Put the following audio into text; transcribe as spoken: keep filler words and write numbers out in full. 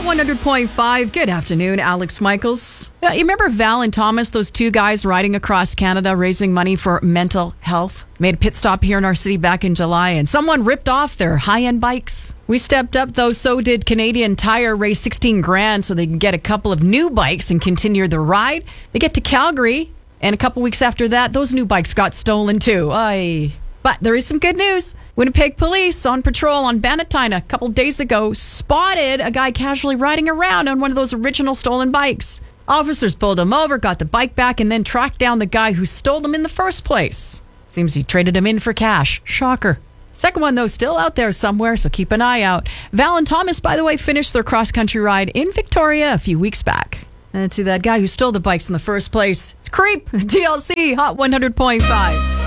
one hundred point five. Good afternoon, Alex Michaels. Yeah, you remember Val and Thomas, those two guys riding across Canada raising money for mental health? Made a pit stop here in our city back in July, and someone ripped off their high-end bikes. We stepped up, though, so did Canadian Tire, raised sixteen grand so they can get a couple of new bikes and continue the ride. They get to Calgary, and a couple weeks after that, those new bikes got stolen too. Aye. But there is some good news. Winnipeg police on patrol on Bannatyne a couple days ago spotted a guy casually riding around on one of those original stolen bikes. Officers pulled him over, got the bike back, and then tracked down the guy who stole them in the first place. Seems he traded him in for cash. Shocker. Second one, though, still out there somewhere, so keep an eye out. Val and Thomas, by the way, finished their cross-country ride in Victoria a few weeks back. And to that guy who stole the bikes in the first place, it's Creep, D L C, Hot one hundred point five.